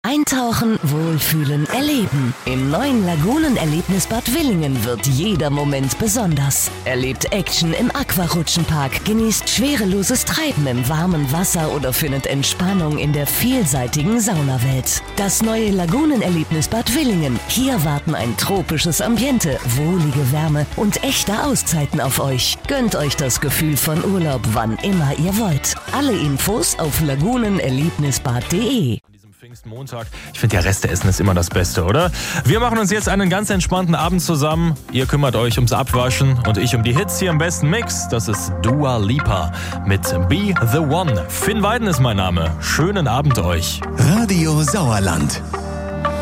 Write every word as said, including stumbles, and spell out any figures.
Eintauchen, wohlfühlen, erleben. Im neuen Lagunenerlebnisbad Willingen wird jeder Moment besonders. Erlebt Action im Aquarutschenpark, genießt schwereloses Treiben im warmen Wasser oder findet Entspannung in der vielseitigen Saunawelt. Das neue Lagunenerlebnisbad Willingen. Hier warten ein tropisches Ambiente, wohlige Wärme und echte Auszeiten auf euch. Gönnt euch das Gefühl von Urlaub, wann immer ihr wollt. Alle Infos auf lagunenerlebnisbad punkt de. Pfingstmontag. Ich finde ja, Resteessen ist immer das Beste, oder? Wir machen uns jetzt einen ganz entspannten Abend zusammen. Ihr kümmert euch ums Abwaschen und ich um die Hits hier im besten Mix. Das ist Dua Lipa mit Be The One. Finn Weiden ist mein Name. Schönen Abend euch. Radio Sauerland.